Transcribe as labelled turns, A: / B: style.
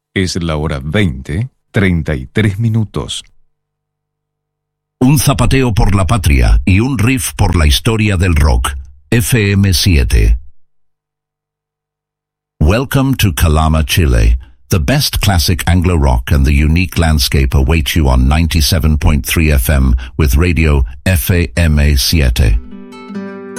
A: Es la hora 20:33.
B: Un zapateo por la patria y un riff por la historia del rock. FM7. Welcome to Calama, Chile. The best classic Anglo rock and the unique landscape await you on 97.3 FM with radio FM7.